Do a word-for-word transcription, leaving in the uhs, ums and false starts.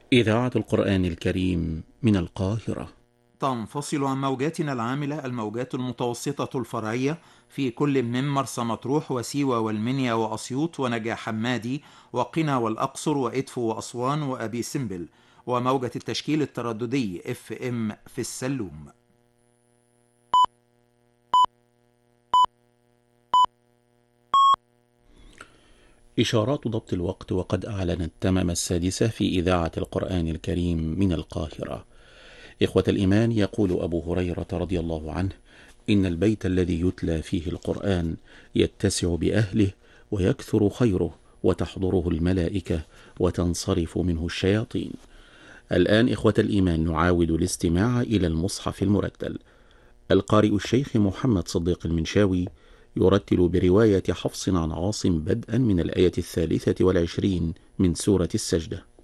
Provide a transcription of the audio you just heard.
إذاعة القرآن الكريم من القاهرة. تنفصل عن موجاتنا العاملة الموجات المتوسطة الفرعية في كل من مرسى مطروح وسيوة والمنيا وأسيوط ونجع حمادي وقنا والأقصر وإدفو وأسوان وأبي سمبل، وموجة التشكيل الترددي اف ام في السلوم. إشارات ضبط الوقت، وقد أعلنت تمام السادسة في إذاعة القرآن الكريم من القاهرة. إخوة الإيمان، يقول أبو هريرة رضي الله عنه: إن البيت الذي يتلى فيه القرآن يتسع بأهله ويكثر خيره وتحضره الملائكة وتنصرف منه الشياطين. الآن إخوة الإيمان نعاود الاستماع إلى المصحف المرتل. القارئ الشيخ محمد صديق المنشاوي يرتل برواية حفص عن عاصم بدءا من الآية الثالثة والعشرين من سورة السجدة.